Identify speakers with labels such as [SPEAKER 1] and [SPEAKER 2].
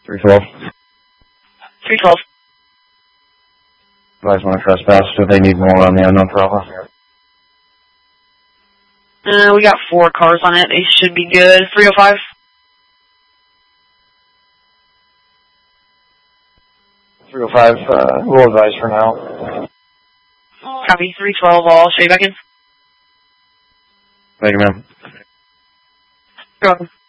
[SPEAKER 1] 312.
[SPEAKER 2] 312.
[SPEAKER 1] Advise one trespass, so they need more on the unknown problem.
[SPEAKER 2] We got 4 cars on it. They should be good. 305.
[SPEAKER 1] We'll advise for now.
[SPEAKER 2] Copy. 312. I'll show you back in.
[SPEAKER 1] Thank you, ma'am.
[SPEAKER 2] You're welcome.